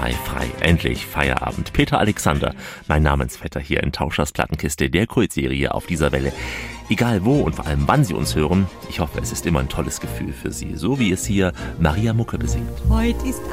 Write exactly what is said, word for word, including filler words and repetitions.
sei frei. Endlich Feierabend. Peter Alexander, mein Namensvetter hier in Tauschers Plattenkiste, der Kultserie auf dieser Welle. Egal wo und vor allem wann Sie uns hören, ich hoffe, es ist immer ein tolles Gefühl für Sie, so wie es hier Maria Mucke besingt. Heute ist